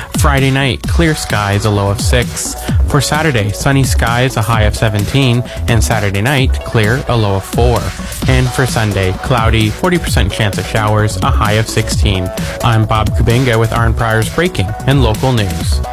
Friday night, clear skies, a low of 6. For Saturday, sunny skies, a high of 17. And Saturday night, clear, a low of 4. And for Sunday, cloudy, 40% chance of showers, a high of 16. I'm Bob Kubinga with Arn Pryor's breaking and local news.